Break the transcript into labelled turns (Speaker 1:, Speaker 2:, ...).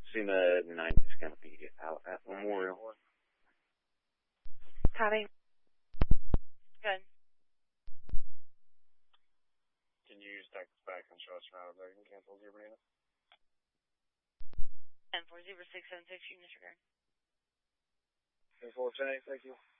Speaker 1: SEMA 9 is going to be out at Memorial.
Speaker 2: Copy. Good.
Speaker 3: Can you stack this back and show us around there and cancel 0 Brina?
Speaker 2: 10-40676, unit disregard.
Speaker 3: 10-4, thank you.